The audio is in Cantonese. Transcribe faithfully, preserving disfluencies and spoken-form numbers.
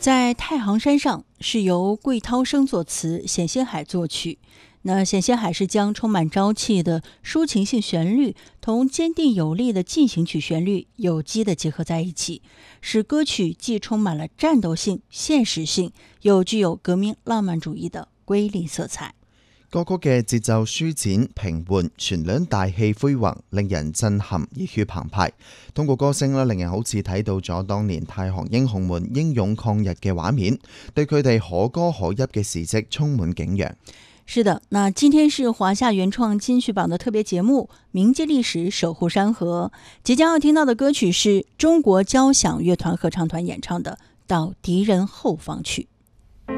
在太行山上是由桂涛生作词，冼星海作曲。那冼星海是将充满朝气的抒情性旋律同坚定有力的进行曲旋律有机的结合在一起，使歌曲既充满了战斗性、现实性，又具有革命浪漫主义的瑰丽色彩。 歌曲嘅節奏舒展平緩，旋律大氣恢宏，令人震撼，熱血澎湃。通過歌聲咧，令人好似睇到咗當年太行英雄們英勇抗日嘅畫面，對佢哋可歌可泣嘅事蹟充滿景仰。 是的，那今天是华夏原创金曲榜的特别节目《铭记历史，守护山河》。即将要听到的歌曲是中国交响乐团合唱团演唱的《到敌人后方去》。